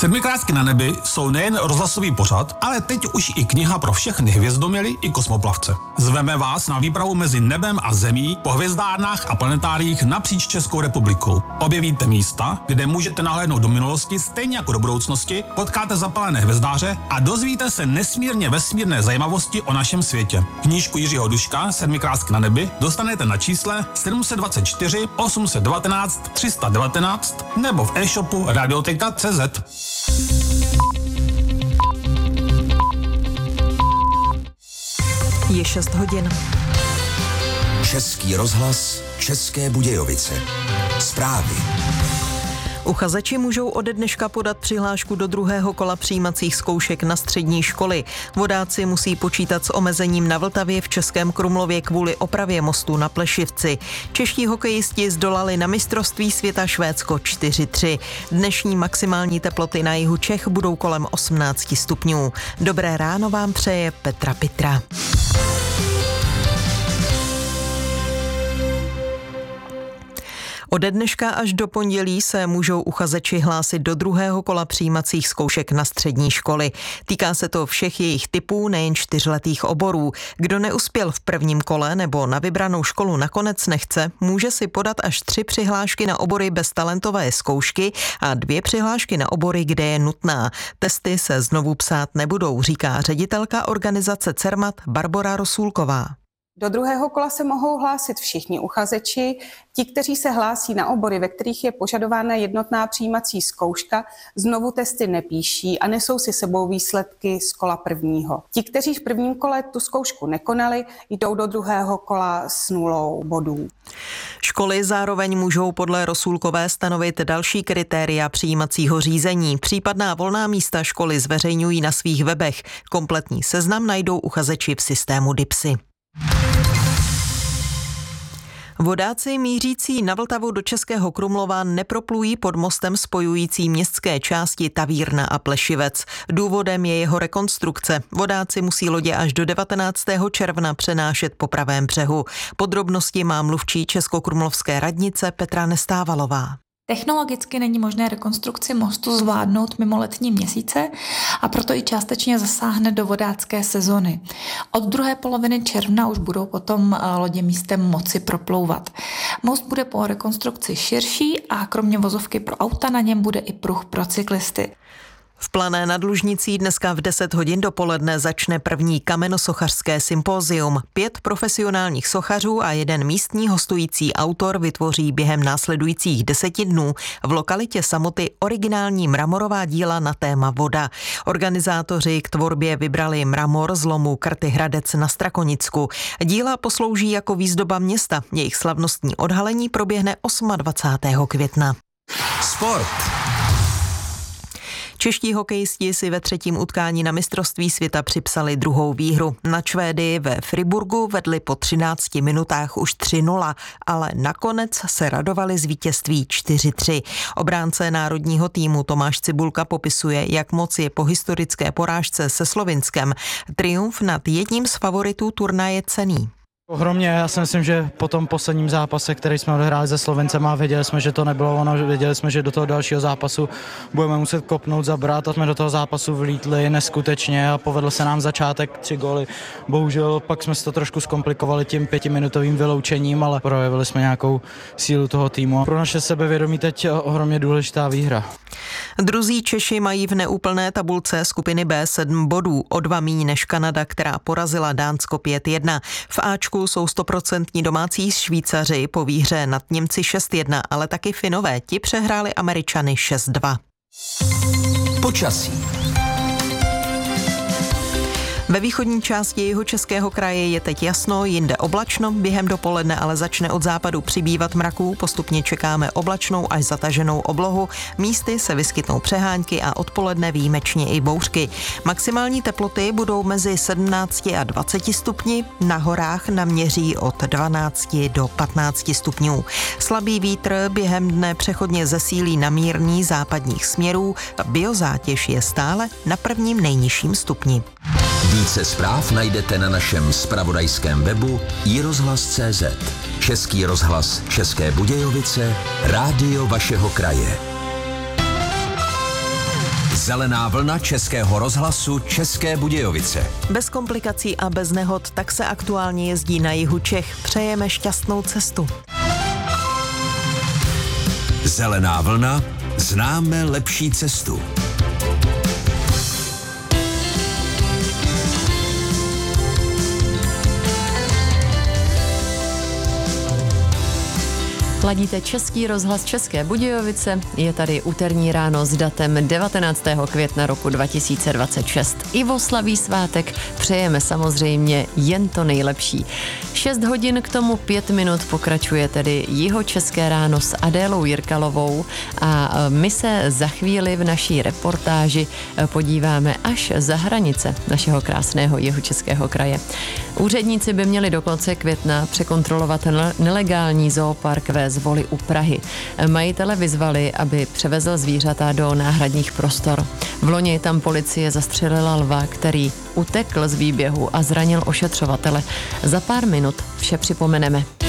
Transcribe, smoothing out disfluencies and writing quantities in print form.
Sedmikrátky na nebi jsou nejen rozhlasový pořad, ale teď už i kniha pro všechny hvězdoměly i kosmoplavce. Zveme vás na výpravu mezi nebem a zemí po hvězdárnách a planetáriích napříč Českou republikou. Objevíte místa, kde můžete nahlédnout do minulosti stejně jako do budoucnosti, potkáte zapalené hvězdáře a dozvíte se nesmírně vesmírné zajímavosti o našem světě. Knížku Jiřího Duška Sedmikrátky na nebi dostanete na čísle 724 819 319 nebo v e-shopu Radioteka.cz. Je 6 hodin. Český rozhlas, České Budějovice. Zprávy. Uchazeči můžou ode dneška podat přihlášku do druhého kola přijímacích zkoušek na střední školy. Vodáci musí počítat s omezením na Vltavě v Českém Krumlově kvůli opravě mostu na Plešivci. Čeští hokejisti zdolali na mistrovství světa Švédsko 4-3. Dnešní maximální teploty na jihu Čech budou kolem 18 stupňů. Dobré ráno vám přeje Petra Pitra. Ode dneška až do pondělí se můžou uchazeči hlásit do druhého kola přijímacích zkoušek na střední školy. Týká se to všech jejich typů, nejen čtyřletých oborů. Kdo neuspěl v prvním kole nebo na vybranou školu nakonec nechce, může si podat až 3 přihlášky na obory bez talentové zkoušky a 2 přihlášky na obory, kde je nutná. Testy se znovu psát nebudou, říká ředitelka organizace CERMAT Barbora Rosůlková. Do druhého kola se mohou hlásit všichni uchazeči. Ti, kteří se hlásí na obory, ve kterých je požadována jednotná přijímací zkouška, znovu testy nepíší a nesou si sebou výsledky z kola prvního. Ti, kteří v prvním kole tu zkoušku nekonali, jdou do druhého kola s 0 bodů. Školy zároveň můžou podle Rosůlkové stanovit další kritéria přijímacího řízení. Případná volná místa školy zveřejňují na svých webech. Kompletní seznam najdou uchazeči v systému DIPSy. Vodáci mířící na Vltavu do Českého Krumlova neproplují pod mostem spojující městské části Tavírna a Plešivec. Důvodem je jeho rekonstrukce. Vodáci musí lodě až do 19. června přenášet po pravém břehu. Podrobnosti má mluvčí Českokrumlovské radnice Petra Nestávalová. Technologicky není možné rekonstrukci mostu zvládnout mimo letní měsíce a proto i částečně zasáhne do vodácké sezony. Od druhé poloviny června už budou potom lodě místem moci proplouvat. Most bude po rekonstrukci širší a kromě vozovky pro auta na něm bude i pruh pro cyklisty. V Plané nad Lužnicí dneska v 10 hodin dopoledne začne první kamenosochařské sympózium. 5 profesionálních sochařů a 1 místní hostující autor vytvoří během následujících 10 dnů v lokalitě Samoty originální mramorová díla na téma voda. Organizátoři k tvorbě vybrali mramor z lomu Krty Hradec na Strakonicku. Díla poslouží jako výzdoba města. Jejich slavnostní odhalení proběhne 28. května. Sport. Čeští hokejisti si ve 3. utkání na mistrovství světa připsali druhou výhru. Na Švédy ve Friburgu vedli po 13 minutách už 3-0, ale nakonec se radovali z vítězství 4-3. Obránce národního týmu Tomáš Cibulka popisuje, jak moc je po historické porážce se Slovinskem triumf nad jedním z favoritů turnaje cenný. Ohromně, já si myslím, že po tom posledním zápase, který jsme odehráli se Slovencem a věděli jsme, že to nebylo ono, věděli jsme, že do toho dalšího zápasu budeme muset kopnout, zabrat a jsme do toho zápasu vlítli neskutečně a povedl se nám začátek 3 góly. Bohužel pak jsme si to trošku zkomplikovali tím 5minutovým vyloučením, ale projevili jsme nějakou sílu toho týmu. Pro naše sebevědomí teď ohromně důležitá výhra. Druzí Češi mají v neúplné tabulce skupiny B 7 bodů, o 2 míň než Kanada, která porazila Dánsko 5-1. V Ačku jsou 100% domácí Švýcaři po výhře nad Němci 6-1, ale taky Finové, ti přehráli Američany 6-2. Počasí. Ve východní části Jihočeského kraje je teď jasno, jinde oblačno, během dopoledne ale začne od západu přibývat mraků, postupně čekáme oblačnou až zataženou oblohu, místy se vyskytnou přehánky a odpoledne výjimečně i bouřky. Maximální teploty budou mezi 17 a 20 stupni, na horách naměří od 12 do 15 stupňů. Slabý vítr během dne přechodně zesílí na mírný západních směrů, biozátěž je stále na prvním nejnižším stupni. Více zpráv najdete na našem zpravodajském webu iRozhlas.cz. Český rozhlas České Budějovice, rádio vašeho kraje. Zelená vlna Českého rozhlasu České Budějovice. Bez komplikací a bez nehod tak se aktuálně jezdí na jihu Čech. Přejeme šťastnou cestu. Zelená vlna, známe lepší cestu. Ladíte Český rozhlas České Budějovice, je tady úterní ráno s datem 19. května roku 2026. Ivo slaví svátek, přejeme samozřejmě jen to nejlepší. 6 hodin k tomu 5 minut pokračuje tedy Jihočeské ráno s Adélou Jirkalovou a my se za chvíli v naší reportáži podíváme až za hranice našeho krásného Jihočeského kraje. Úředníci by měli do konce května překontrolovat nelegální zoopark ve Zvoli u Prahy. Majitele vyzvali, aby převezl zvířata do náhradních prostor. V loni tam policie zastřelila lva, který utekl z výběhu a zranil ošetřovatele. Za pár minut vše připomeneme.